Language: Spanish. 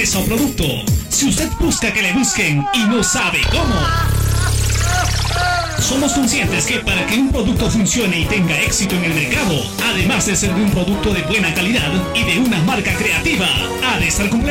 empresa o producto. Si usted busca que le busquen y no sabe cómo, somos conscientes que para que un producto funcione y tenga éxito en el mercado, además de ser de un producto de buena calidad y de una marca creativa, ha de estar complementado